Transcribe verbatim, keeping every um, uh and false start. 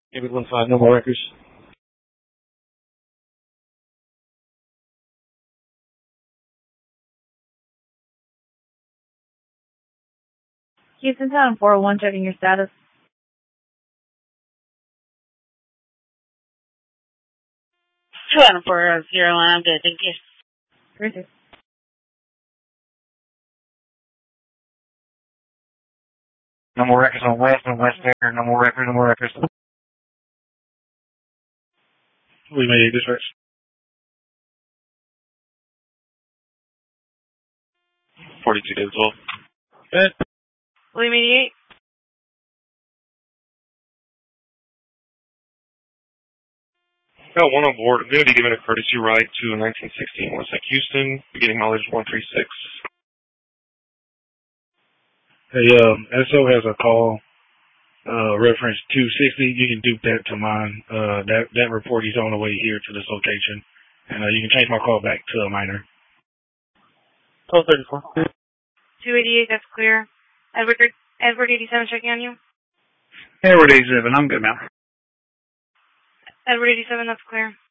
David one five, no more records. Houston Town four oh one, checking your status. two Adam four zero one, I'm good, thank you. Great. No more records on West, no West there, no more records, no more records. We made a dispatch. forty-two David twelve. Good. William eighty-eight. Got one on board. I'm going to be giving a courtesy ride to nineteen sixteen Westside Houston, beginning mileage one three six. Hey, um, S O has a call, uh, reference two sixty. You can dupe that to mine. Uh, that, that report, he's on the way here to this location. And, uh, you can change my call back to a minor. twelve thirty-four. two eighty-eight, that's clear. Edward, Edward eighty-seven checking on you. Edward eighty-seven, I'm good now. Edward eighty-seven, that's clear.